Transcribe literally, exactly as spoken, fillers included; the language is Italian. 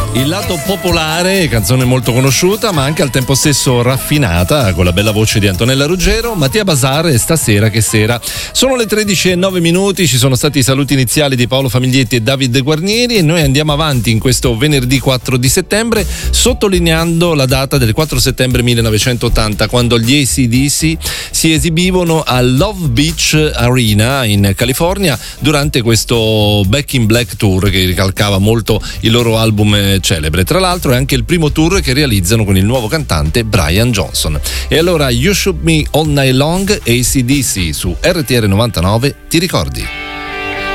Il lato popolare, canzone molto conosciuta ma anche al tempo stesso raffinata, con la bella voce di Antonella Ruggero. Mattia Bazar e Stasera che sera. Sono le tredici e nove minuti, ci sono stati i saluti iniziali di Paolo Famiglietti e Davide Guarnieri e noi andiamo avanti in questo venerdì quattro di settembre sottolineando la data del quattro settembre millenovecentottanta, quando gli A C D C si esibivano al Love Beach Arena in California durante questo Back in Black Tour che ricalcava molto il loro album celebre. Tra l'altro è anche il primo tour che realizzano con il nuovo cantante Brian Johnson. E allora You Shoot Me All Night Long, A C D C su R T R novantanove, ti ricordi?